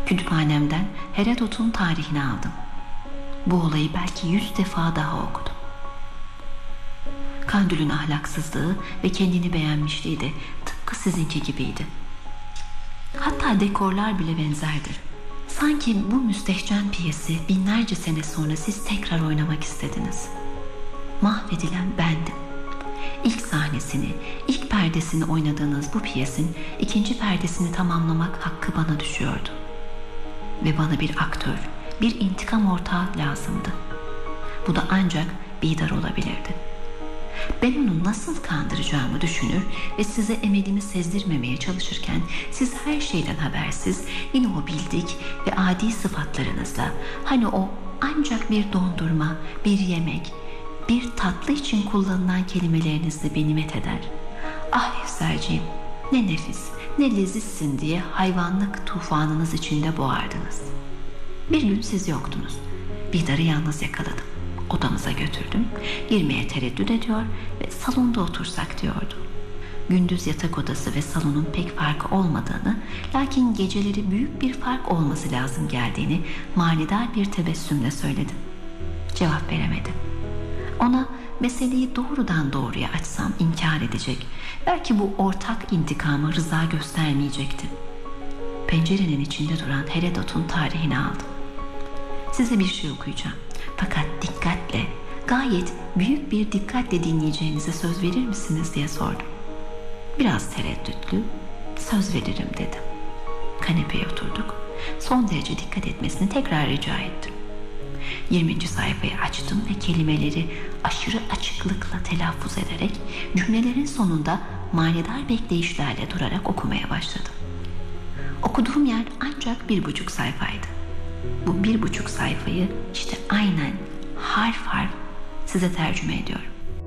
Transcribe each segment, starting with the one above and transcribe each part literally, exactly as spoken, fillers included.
Kütüphanemden Herodot'un tarihini aldım. Bu olayı belki yüz defa daha okudum. Kandül'ün ahlaksızlığı ve kendini beğenmişliği de tıpkı sizinki gibiydi. Hatta dekorlar bile benzerdir. Sanki bu müstehcen piyesi binlerce sene sonra siz tekrar oynamak istediniz. Mahvedilen bendim. İlk sahnesini, ilk perdesini oynadığınız bu piyesin ikinci perdesini tamamlamak hakkı bana düşüyordu. Ve bana bir aktör, bir intikam ortağı lazımdı. Bu da ancak Bidar olabilirdi. Ben onu nasıl kandıracağımı düşünür ve size emelimi sezdirmemeye çalışırken siz her şeyden habersiz yine o bildik ve adi sıfatlarınızla, hani o ancak bir dondurma, bir yemek, bir tatlı için kullanılan kelimelerinizle beni metheder. Ah Efserciğim, ne nefis, ne lezizsin diye hayvanlık tufanınız içinde boğardınız. Bir gün siz yoktunuz. Bidar'ı yalnız yakaladım. Odamıza götürdüm. Girmeye tereddüt ediyor ve salonda otursak diyordu. Gündüz yatak odası ve salonun pek farkı olmadığını, lakin geceleri büyük bir fark olması lazım geldiğini manidar bir tebessümle söyledim. Cevap veremedi. Ona meseleyi doğrudan doğruya açsam inkar edecek. Belki bu ortak intikama rıza göstermeyecekti. Pencerenin içinde duran Herodot'un tarihini aldım. Size bir şey okuyacağım. Fakat dikkatle, gayet büyük bir dikkatle dinleyeceğinize söz verir misiniz diye sordum. Biraz tereddütlü, söz veririm dedim. Kanepeye oturduk. Son derece dikkat etmesini tekrar rica ettim. yirminci sayfayı açtım ve kelimeleri aşırı açıklıkla telaffuz ederek cümlelerin sonunda manidar bekleyişlerle durarak okumaya başladım. Okuduğum yer ancak bir buçuk sayfaydı. Bu bir buçuk sayfayı işte aynen harf harf size tercüme ediyorum.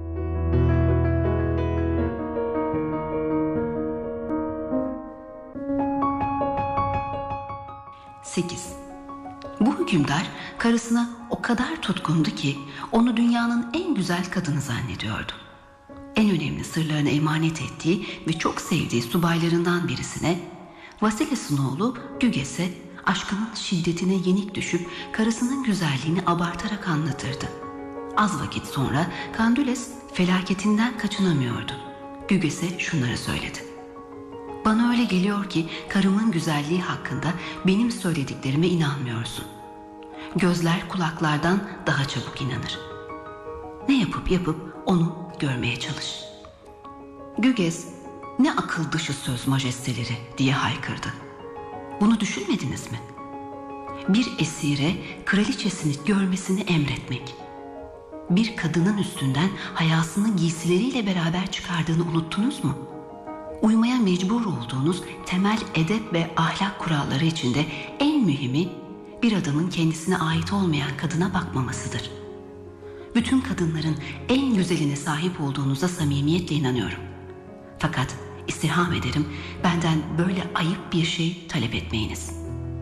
sekiz. Bu hükümdar karısına o kadar tutkundu ki onu dünyanın en güzel kadını zannediyordu. En önemli sırlarını emanet ettiği ve çok sevdiği subaylarından birisine, Vasilis'in oğlu Güges'e aşkının şiddetine yenik düşüp karısının güzelliğini abartarak anlatırdı. Az vakit sonra Kandüles felaketinden kaçınamıyordu. Güges'e şunları söyledi. Bana öyle geliyor ki karımın güzelliği hakkında benim söylediklerime inanmıyorsun. Gözler kulaklardan daha çabuk inanır. Ne yapıp yapıp onu görmeye çalış. Güges, ne akıl dışı söz majesteleri diye haykırdı. Bunu düşünmediniz mi? Bir esire kraliçesini görmesini emretmek. Bir kadının üstünden hayasını giysileriyle beraber çıkardığını unuttunuz mu? Uymaya mecbur olduğunuz temel edep ve ahlak kuralları içinde en mühimi bir adamın kendisine ait olmayan kadına bakmamasıdır. Bütün kadınların en güzeline sahip olduğunuza samimiyetle inanıyorum. Fakat istirham ederim benden böyle ayıp bir şey talep etmeyiniz.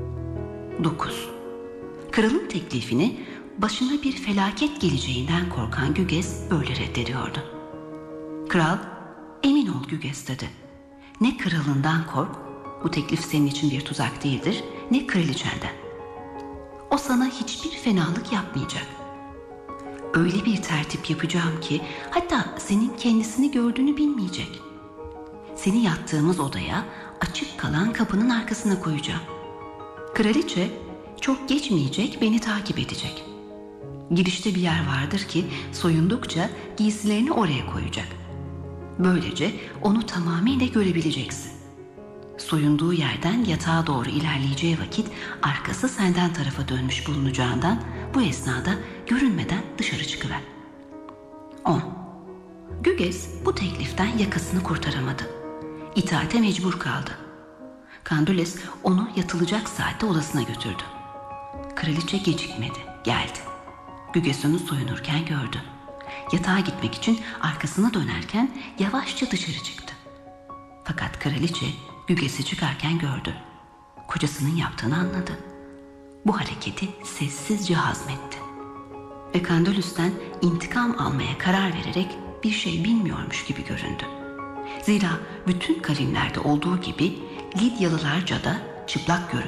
dokuz. Kralın teklifini başına bir felaket geleceğinden korkan Güges böyle reddediyordu. Kral, emin ol Güges dedi. Ne kralından kork, bu teklif senin için bir tuzak değildir, ne kraliçenden. O sana hiçbir fenalık yapmayacak. Öyle bir tertip yapacağım ki hatta senin kendisini gördüğünü bilmeyecek. Seni yattığımız odaya açık kalan kapının arkasına koyacağım. Kraliçe çok geçmeyecek beni takip edecek. Girişte bir yer vardır ki soyundukça giysilerini oraya koyacak. Böylece onu tamamıyla görebileceksin. Soyunduğu yerden yatağa doğru ilerleyeceği vakit arkası senden tarafa dönmüş bulunacağından bu esnada görünmeden dışarı çıkıver. on. Güges bu tekliften yakasını kurtaramadı. İtaate mecbur kaldı. Kandüles onu yatılacak saatte odasına götürdü. Kraliçe gecikmedi, geldi. Güges onu soyunurken gördü. Yatağa gitmek için arkasına dönerken yavaşça dışarı çıktı. Fakat kraliçe Güges'i çıkarken gördü. Kocasının yaptığını anladı. Bu hareketi sessizce hazmetti. Ve Kandülis'ten intikam almaya karar vererek bir şey bilmiyormuş gibi göründü. Zira bütün kavimlerde olduğu gibi Lidyalılarca da çıplak görüntü